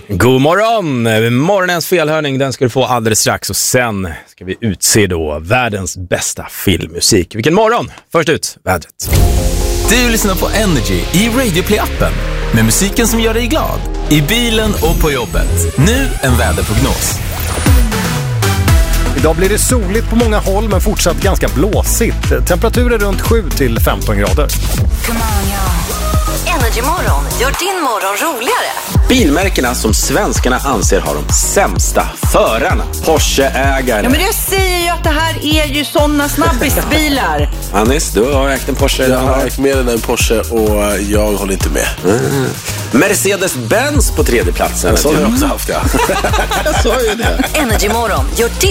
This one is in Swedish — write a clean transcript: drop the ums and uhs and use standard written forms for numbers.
God morgon! Morgonens felhörning, den ska du få alldeles strax. Och sen ska vi utse då världens bästa filmmusik. Vilken morgon! Först ut, vädret. Du lyssnar på Energy i Radio Play-appen. Med musiken som gör dig glad. I bilen och på jobbet. Nu en väderprognos. Idag blir det soligt på många håll men fortsatt ganska blåsigt. Temperaturer runt 7-15 grader. Energy Morgon gör din morgon roligare. Bilmärkena som svenskarna anser har de sämsta förarna. Porsche-ägare. Ja, men jag säger ju att det här är ju sådana snabbisbilar. Anis, du har ägt en Porsche. Jag har ägt mer än en Porsche och jag håller inte med. Mercedes-Benz på tredje platsen. Så har jag också haft, ja. Jag sa ju det. Energy Morgon gör